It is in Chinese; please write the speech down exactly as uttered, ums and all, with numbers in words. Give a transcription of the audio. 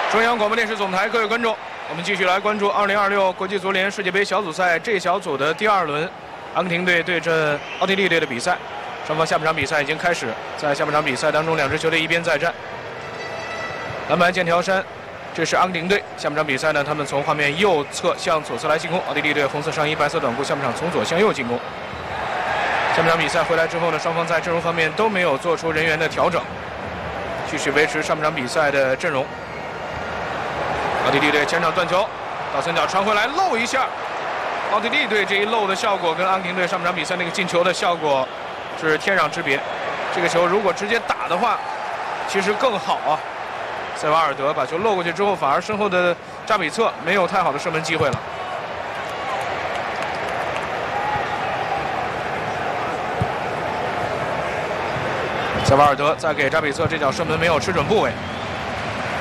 中央广播电视总台各位观众，我们继续来关注二零二六国际足联世界杯小组赛 G 小组的第二轮，阿根廷队对阵奥地利队的比赛。双方下半场比赛已经开始，在下半场比赛当中，两支球队一边再战。蓝白剑条衫，这是阿根廷队。下半场比赛呢，他们从画面右侧向左侧来进攻，奥地利队红色上衣、白色短裤，下半场从左向右进攻。下半场比赛回来之后呢，双方在阵容方面都没有做出人员的调整，继续维持上半场比赛的阵容。奥地利队前场断球，倒三角传回来漏一下。奥地利队这一漏的效果跟阿根廷队上半场比赛那个进球的效果是天壤之别。这个球如果直接打的话，其实更好啊。塞瓦尔德把球漏过去之后，反而身后的扎比策没有太好的射门机会了。塞瓦尔德再给扎比策这脚射门没有吃准部位。